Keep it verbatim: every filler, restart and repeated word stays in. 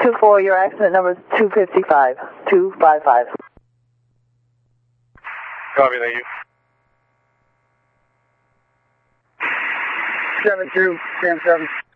two four, your accident number is two fifty-five, two five five. Copy, thank you. seven two, ten seven.